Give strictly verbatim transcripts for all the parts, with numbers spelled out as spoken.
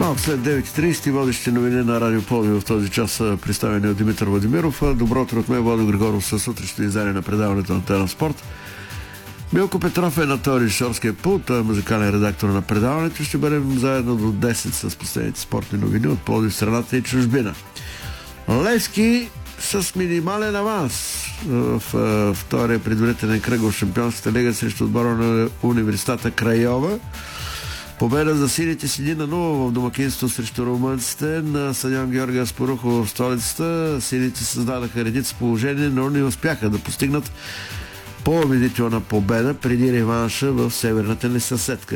Малко след девет и трийсет водещи новини на Радио Пловдив в този час са представени от Димитър Владимиров. Добро утро от мен, Владо Григоров, със сутрешното издание на предаването на Терен Спорт. Милко Петров е на този режисьорския пулт, той е музикален редактор на предаването. Ще бъдем заедно до десет с последните спортни новини от Пловдив, страната и чужбина. Левски с минимален аванс в втория предварителен кръг в Шампионската лига срещу отбора на университета Крайова. Победа за сините с едно на нула в домакинство срещу румънците на стадион Георги Аспарухов в столицата. Сините създадаха редица положения, но не успяха да постигнат по-убедителна победа преди реванша в северната ни съседка.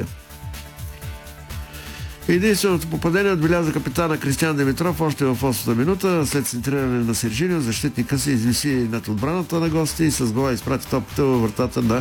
Единственото попадение отбеляза капитана Кристиан Димитров още в осмата минута. След центриране на Сержинио, защитника се извиси над отбраната на гости и с гола изпрати топката във вратата на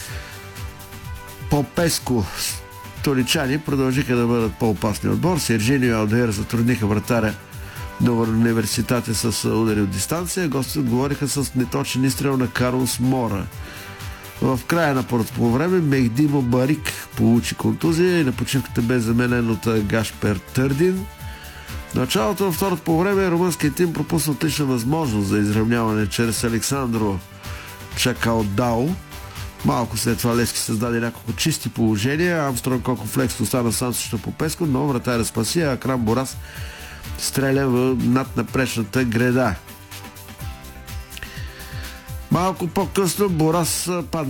Попеско. Столичани продължиха да бъдат по-опасни отбор. Сержинио и Алдер затрудниха вратаря на университета с удари от дистанция. Гостите отговориха с неточен изстрел на Карлос Мора. В края на първото време Мехдимо Барик получи контузия и на почивката бе заменен от Гашпер Търдин. В началото на второто по време румънският тим пропусна отлична възможност за изравняване чрез Александро Чакалдао. Малко след това Левски създаде няколко чисти положения. Амстрон Кокофлекс остана сам срещу Попеско, но вратаря спаси, а Акрам Борас стреля в над напречната греда. Малко по-късно Борас падна